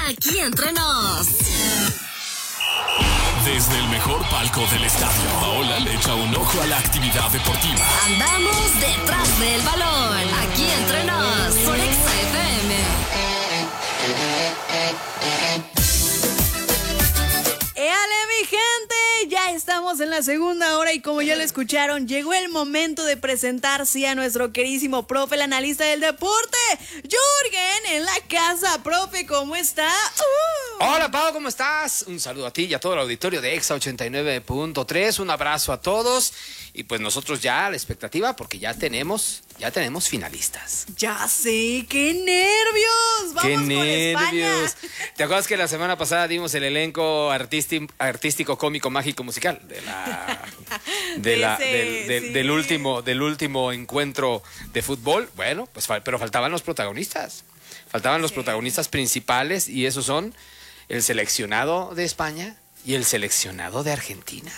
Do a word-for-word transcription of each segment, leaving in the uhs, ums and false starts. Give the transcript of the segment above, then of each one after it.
aquí entre nos. Desde el mejor palco del estadio, Paola le echa un ojo a la actividad deportiva. Andamos detrás del balón, aquí entre nos, por Exa F M. ¡Éale, mi gente! Ya estamos en la segunda hora y como ya lo escucharon, llegó el momento de presentarse a nuestro queridísimo profe, el analista del deporte, Jürgen, en la casa. Profe, ¿cómo está? Uh. Hola, Pau, ¿cómo estás? Un saludo a ti y a todo el auditorio de Exa ochenta y nueve punto tres. Un abrazo a todos. Y pues nosotros ya a la expectativa porque ya tenemos, ya tenemos finalistas. Ya sé, qué nervios. Vamos qué con nervios. España. ¿Te acuerdas que la semana pasada dimos el elenco artístico, artístico cómico, mágico, musical de la, de la Ese, del, del, sí. del último, del último encuentro de fútbol? Bueno, pues pero faltaban los protagonistas. Faltaban los Sí. protagonistas principales y esos son el seleccionado de España y el seleccionado de Argentina.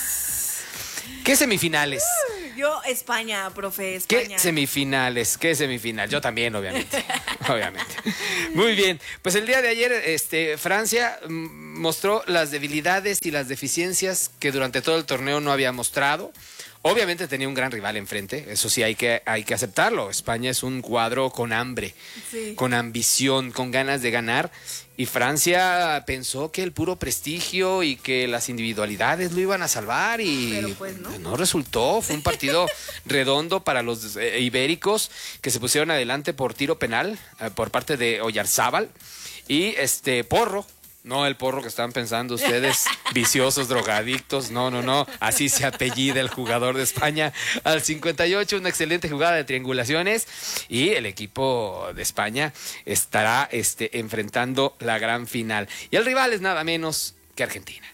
¿Qué semifinales? Yo, España, profe, ¿Qué España. semifinales? ¿Qué semifinal? Yo también, obviamente. Obviamente. Muy bien. Pues el día de ayer, este, Francia mm, mostró las debilidades y las deficiencias que durante todo el torneo no había mostrado. Obviamente tenía un gran rival enfrente, eso sí hay que, hay que aceptarlo. España es un cuadro con hambre, Sí. con ambición, con ganas de ganar. Y Francia pensó que el puro prestigio y que las individualidades lo iban a salvar y Pero pues no. no resultó. Fue un partido redondo para los eh, ibéricos que se pusieron adelante por tiro penal eh, por parte de Oyarzábal y este Porro. No el Porro que están pensando ustedes, viciosos, drogadictos. No, no, no. Así se apellida el jugador de España. Al cincuenta y ocho, una excelente jugada de triangulaciones. Y el equipo de España estará este, enfrentando la gran final. Y el rival es nada menos que Argentina.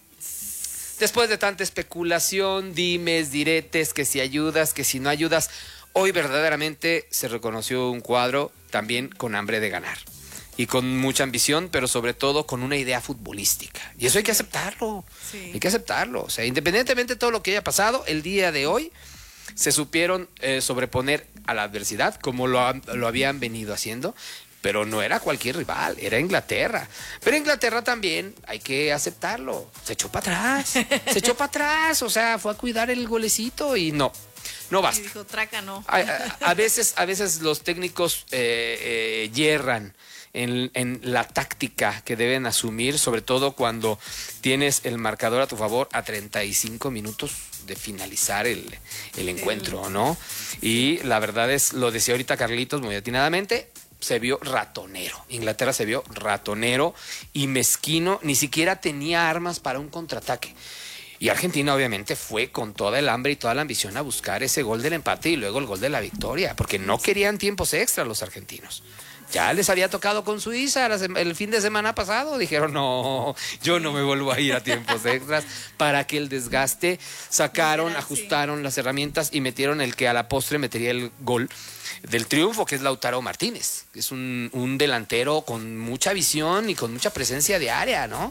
Después de tanta especulación, dimes, diretes, que si ayudas, que si no ayudas, hoy verdaderamente se reconoció un cuadro también con hambre de ganar. Y con mucha ambición, pero sobre todo con una idea futbolística. Y eso hay que aceptarlo. Sí. Hay que aceptarlo. O sea, independientemente de todo lo que haya pasado, el día de hoy se supieron eh, sobreponer a la adversidad como lo, han- lo habían venido haciendo. Pero no era cualquier rival, era Inglaterra. Pero Inglaterra también, hay que aceptarlo. Se echó para atrás. Se echó para atrás. O sea, fue a cuidar el golecito y no. No Y basta. dijo, traca, no. A, a- a veces, a veces los técnicos eh, eh, yerran en, en la táctica que deben asumir, sobre todo cuando tienes el marcador a tu favor a treinta y cinco minutos de finalizar el, el encuentro, ¿no? Y la verdad es, lo decía ahorita Carlitos muy atinadamente, se vio ratonero. Inglaterra se vio ratonero y mezquino, ni siquiera tenía armas para un contraataque. Y Argentina obviamente fue con toda el hambre y toda la ambición a buscar ese gol del empate y luego el gol de la victoria, porque no querían tiempos extra los argentinos. Ya les había tocado con Suiza la sem- el fin de semana pasado. Dijeron, no, yo no me vuelvo a ir a tiempos extras. Para que el desgaste sacaron, Era, sí. ajustaron las herramientas y metieron el que a la postre metería el gol del triunfo, que es Lautaro Martínez. Es un, un delantero con mucha visión y con mucha presencia de área, ¿no?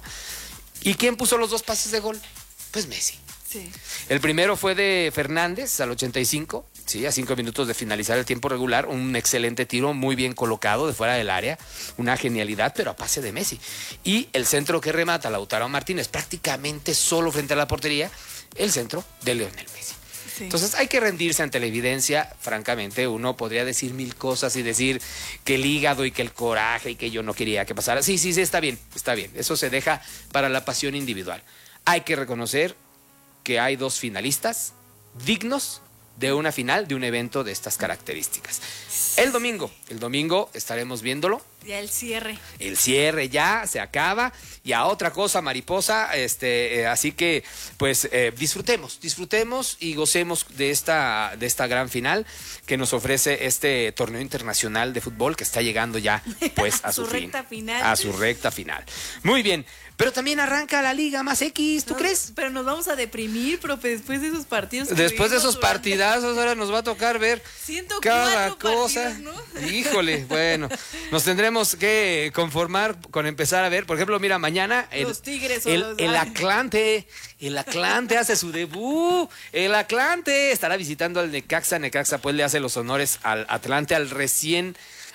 ¿Y quién puso los dos pases de gol? Pues Messi. Sí. El primero fue de Fernández al ochenta y cinco, sí, a cinco minutos de finalizar el tiempo regular. Un excelente tiro, muy bien colocado de fuera del área. Una genialidad, pero a pase de Messi. Y el centro que remata Lautaro Martínez, prácticamente solo frente a la portería, el centro de Lionel Messi. Sí. Entonces hay que rendirse ante la evidencia. Francamente, uno podría decir mil cosas y decir que el hígado y que el coraje y que yo no quería que pasara. Sí, sí, sí, está bien, está bien. Eso se deja para la pasión individual. Hay que reconocer que hay dos finalistas dignos de una final de un evento de estas características. El domingo, el domingo estaremos viéndolo. Ya el cierre. El cierre ya se acaba y a otra cosa, mariposa, este, eh, así que pues eh, disfrutemos, disfrutemos y gocemos de esta, de esta gran final que nos ofrece este torneo internacional de fútbol que está llegando ya pues a, A su, su fin, recta final. a su recta final. Muy bien, pero también arranca la Liga Más X, ¿tú No, crees? Pero nos vamos a deprimir, profe, después de esos partidos. que Después de vivimos esos durante partidazos ahora nos va a tocar ver ciento cada cuatro cosa. partidos, ¿no? Híjole, bueno, nos tendremos que conformar con empezar a ver, por ejemplo, mira, mañana el, Los Tigres o el, los- el Atlante, el Atlante hace su debut, el Atlante estará visitando al Necaxa, Necaxa pues le hace los honores al Atlante, al recién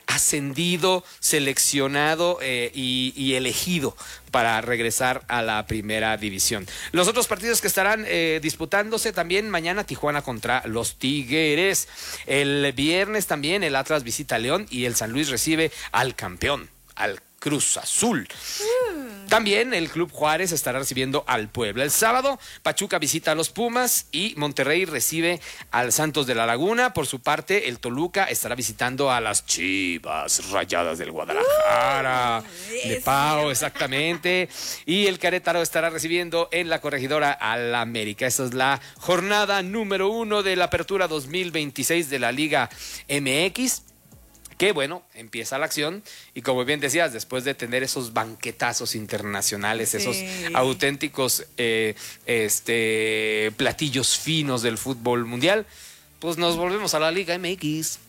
ascendido, seleccionado eh, y, y elegido para regresar a la primera división. Los otros partidos que estarán eh, disputándose también mañana: Tijuana contra los Tigres. El viernes también el Atlas visita a León y el San Luis recibe al campeón, al Cruz Azul. Mm. También el Club Juárez estará recibiendo al Puebla. El sábado, Pachuca visita a los Pumas y Monterrey recibe al Santos de la Laguna. Por su parte, el Toluca estará visitando a las Chivas Rayadas del Guadalajara. Uh, de Pau, exactamente. Y el Querétaro estará recibiendo en la Corregidora al América. Esa es la jornada número uno de la Apertura dos mil veintiséis de la Liga M X. Que bueno, empieza la acción y como bien decías, después de tener esos banquetazos internacionales, sí. esos auténticos eh, este, platillos finos del fútbol mundial, pues nos volvemos a la Liga M X.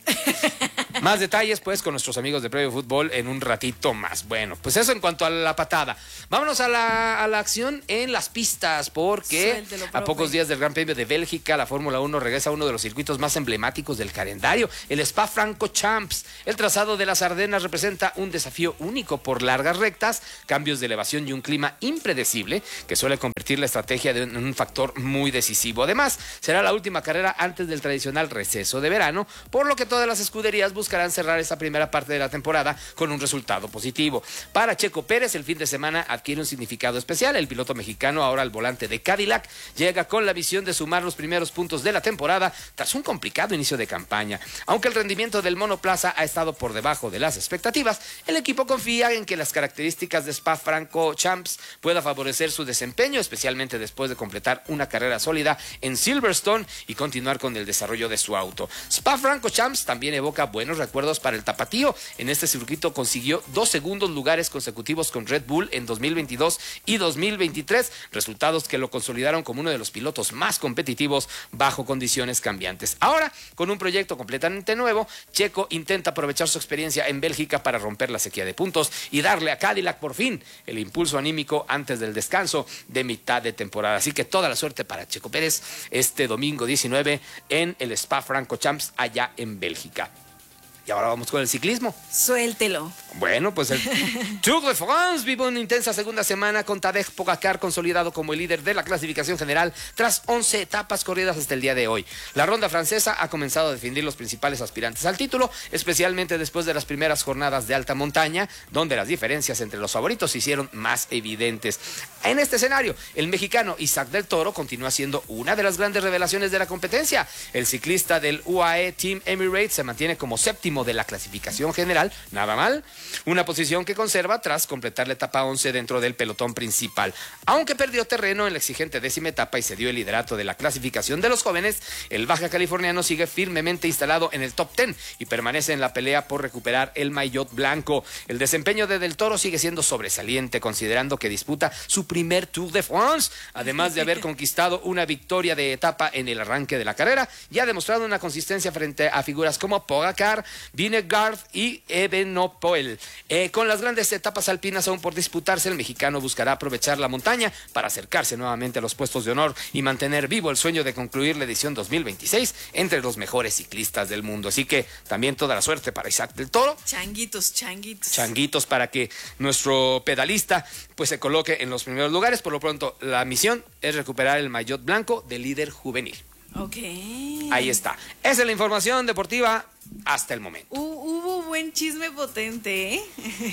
Más detalles pues con nuestros amigos de Previo Fútbol en un ratito más. Bueno, pues eso en cuanto a la patada. Vámonos a la, a la acción en las pistas, porque Suéltelo, a pocos días del Gran Premio de Bélgica, la Fórmula uno regresa a uno de los circuitos más emblemáticos del calendario, el Spa-Francorchamps. El trazado de las Ardenas representa un desafío único por largas rectas, cambios de elevación y un clima impredecible que suele convertir la estrategia de un, en un factor muy decisivo. Además, será la última carrera antes del tradicional receso de verano, por lo que todas las escuderías buscarán cerrar esta primera parte de la temporada con un resultado positivo. Para Checo Pérez, el fin de semana adquiere un significado especial. El piloto mexicano, ahora al volante de Cadillac, llega con la visión de sumar los primeros puntos de la temporada tras un complicado inicio de campaña. Aunque el rendimiento del monoplaza ha estado por debajo de las expectativas, el equipo confía en que las características de Spa-Francorchamps pueda favorecer su desempeño, especialmente después de completar una carrera sólida en Silverstone y continuar con el desarrollo de su auto. Spa-Francorchamps también evoca buenos recuerdos para el tapatío. En este circuito consiguió dos segundos lugares consecutivos con Red Bull en dos mil veintidós y dos mil veintitrés, resultados que lo consolidaron como uno de los pilotos más competitivos bajo condiciones cambiantes. Ahora, con un proyecto completamente nuevo, Checo intenta aprovechar su experiencia en Bélgica para romper la sequía de puntos y darle a Cadillac por fin el impulso anímico antes del descanso de mitad de temporada. Así que toda la suerte para Checo Pérez este domingo diecinueve en el Spa-Francorchamps allá en Bélgica. Y ahora vamos con el ciclismo. Suéltelo. Bueno, pues el Tour de France vive una intensa segunda semana con Tadej Pogacar consolidado como el líder de la clasificación general tras once etapas corridas hasta el día de hoy. La ronda francesa ha comenzado a definir los principales aspirantes al título, especialmente después de las primeras jornadas de alta montaña, donde las diferencias entre los favoritos se hicieron más evidentes. En este escenario, el mexicano Isaac del Toro continúa siendo una de las grandes revelaciones de la competencia. El ciclista del U A E Team Emirates se mantiene como séptimo de la clasificación general, nada mal, una posición que conserva tras completar la etapa once dentro del pelotón principal. Aunque perdió terreno en la exigente décima etapa y se dio el liderato de la clasificación de los jóvenes, el baja californiano sigue firmemente instalado en el top diez y permanece en la pelea por recuperar el maillot blanco. El desempeño de Del Toro sigue siendo sobresaliente, considerando que disputa su primer Tour de France, además de haber conquistado una victoria de etapa en el arranque de la carrera, y ha demostrado una consistencia frente a figuras como Pogacar, Vingegaard y Evenepoel. Eh, con las grandes etapas alpinas aún por disputarse, el mexicano buscará aprovechar la montaña para acercarse nuevamente a los puestos de honor y mantener vivo el sueño de concluir la edición dos mil veintiséis entre los mejores ciclistas del mundo. Así que también toda la suerte para Isaac del Toro. Changuitos, changuitos. Changuitos para que nuestro pedalista pues se coloque en los primeros lugares. Por lo pronto, la misión es recuperar el maillot blanco de líder juvenil. Ok. Ahí está. Esa es la información deportiva hasta el momento. Uh, hubo buen chisme potente, ¿eh?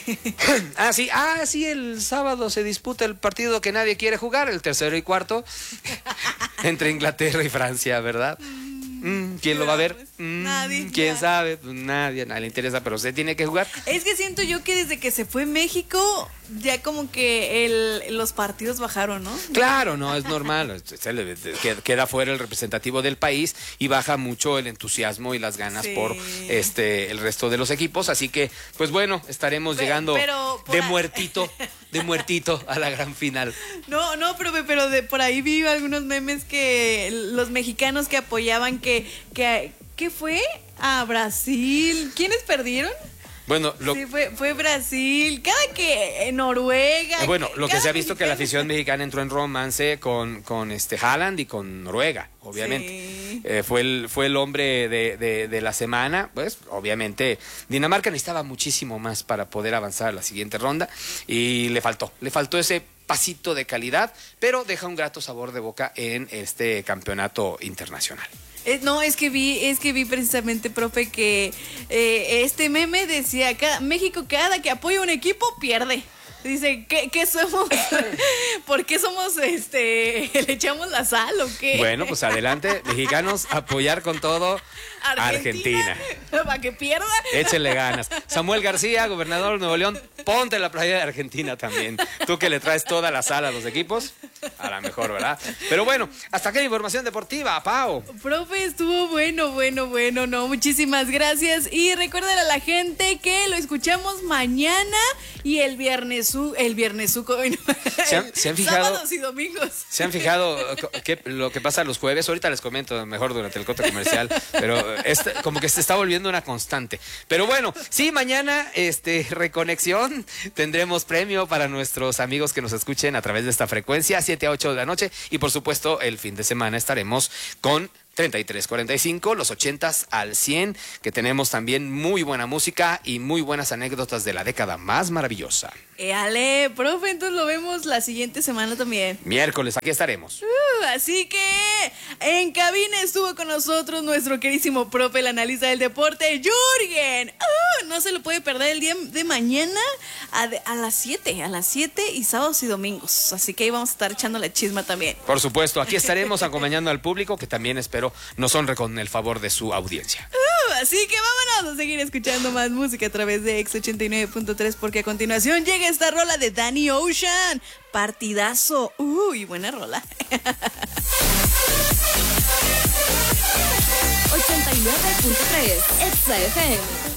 ah, sí, ah, sí, el sábado se disputa el partido que nadie quiere jugar, el tercero y cuarto, entre Inglaterra y Francia, ¿verdad? Mm, ¿Quién lo va a ver? Mm, nadie. ¿Quién ya. sabe? Pues nadie, nadie le interesa, pero usted tiene que jugar. Es que siento yo que desde que se fue México, ya como que el, los partidos bajaron, ¿no? Claro, no, es normal. Queda fuera el representativo del país y baja mucho el entusiasmo y las ganas sí. por este el resto de los equipos. Así que, pues bueno, estaremos pero, llegando pero de ahí... muertito, de muertito a la gran final. No, no, pero, pero de por ahí vi algunos memes que los mexicanos que apoyaban que, que ¿qué fue? A Brasil. ¿Quiénes perdieron? Bueno, lo, Sí, fue, fue Brasil, cada que en Noruega. eh, bueno, lo que cada se ha visto que la mexicano- afición mexicana entró en romance con, con este Haaland y con Noruega, obviamente. Sí. Eh, fue, el, fue el hombre de, de, de la semana, pues obviamente Dinamarca necesitaba muchísimo más para poder avanzar a la siguiente ronda y le faltó, le faltó ese pasito de calidad, pero deja un grato sabor de boca en este campeonato internacional. Eh, no, es que vi, es que vi precisamente, profe, que eh, este meme decía, cada, México cada que apoya un equipo pierde. Dice, ¿qué, qué somos? ¿Por qué somos, este, le echamos la sal o qué? Bueno, pues adelante, mexicanos, apoyar con todo Argentina. Para que pierda. Échenle ganas. Samuel García, gobernador de Nuevo León, ponte la playa de Argentina también. Tú que le traes toda la sala a los equipos, a la mejor, ¿verdad? Pero bueno, hasta aquí la información deportiva, Pau. Profe, estuvo bueno, bueno, bueno, no, muchísimas gracias. Y recuerden a la gente que lo escuchamos mañana y el viernes, el viernes, ¿Se han, se han fijado? sábados y domingos. ¿Se han fijado qué, lo que pasa los jueves? Ahorita les comento mejor durante el corte comercial, pero este, como que se está volviendo una constante. Pero bueno, sí, mañana este reconexión, tendremos premio para nuestros amigos que nos escuchen a través de esta frecuencia, siete a ocho de la noche, y por supuesto el fin de semana estaremos con treinta y tres cuarenta y cinco, los ochentas al cien, que tenemos también muy buena música y muy buenas anécdotas de la década más maravillosa. Éale, profe, entonces lo vemos la siguiente semana también. Miércoles, aquí estaremos. Uh, así que en cabina estuvo con nosotros nuestro queridísimo profe, el analista del deporte, Jürgen. Uh, no se lo puede perder el día de mañana a, de, a las siete, a las siete y sábados y domingos. Así que ahí vamos a estar echando la chisma también. Por supuesto, aquí estaremos acompañando al público, que también espero nos honre con el favor de su audiencia. Uh, así que vámonos a seguir escuchando más música a través de X ochenta y nueve punto tres, porque a continuación llega esta rola de Danny Ocean. Partidazo. Uy, buena rola. ochenta y nueve punto tres Exa F M.